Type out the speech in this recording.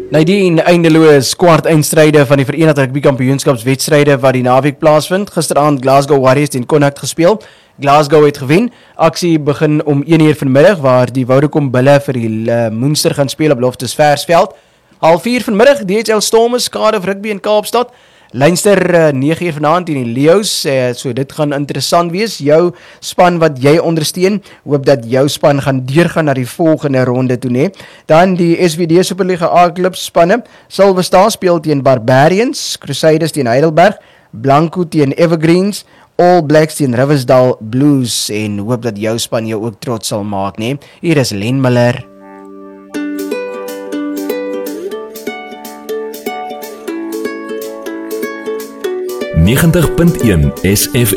Nadien eindeloos kwart eindstryde van die Verenigde Rugby Kampioenskapswedstryde wat die naweek plaasvind. Gisteraand Glasgow Warriors teen Connacht gespeel. Glasgow het gewen. Aksie begin om 1 uur vanmiddag waar die Vodacom Bulle vir die Moenster gaan speel op Loftus Versveld. 4:30 vanmiddag DHL Stormers Cardiff Rugby in Kaapstad. Leinster 9 uur vanaand teen die Lions, so dit gaan interessant wees. Jou span wat jy ondersteun, hoop dat jou span gaan deurgaan na die volgende ronde toe, nee. Dan die SVD Superliga A-klub spanne. Silver Star speel teen Barbarians, Crusaders teen Heidelberg, Blanco teen Evergreens, All Blacks teen Riversdale Blues en hoop dat jou span jou ook trots sal maak, nee. Hier is Len Miller. 90.1 SFM